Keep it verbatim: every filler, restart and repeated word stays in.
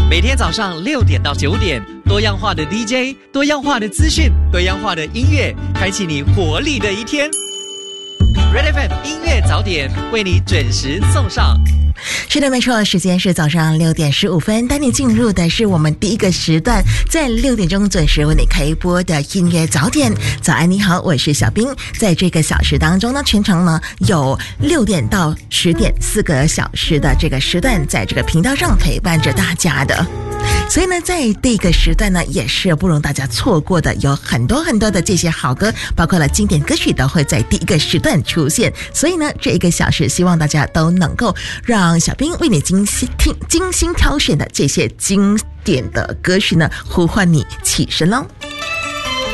每天早上六点到九点，多样化的 D J， 多样化的资讯，多样化的音乐，开启你活力的一天。Red F M 音乐早点为你准时送上。 是的，没错，时间是早上六点十五分，带你进入的是我们第一个时段，在六点钟准时为你开播的音乐早点。早安，你好，我是小冰。在这个小时当中呢，全程呢有六点到十点四个小时的这个时段，在这个频道上陪伴着大家的。所以呢，在这个时段呢，也是不容大家错过的，有很多很多的这些好歌，包括了经典歌曲，都会在第一个时段出现。所以呢，这一个小时，希望大家都能够让小兵为你精心听、精心挑选的这些经典的歌曲呢，呼唤你起身喽。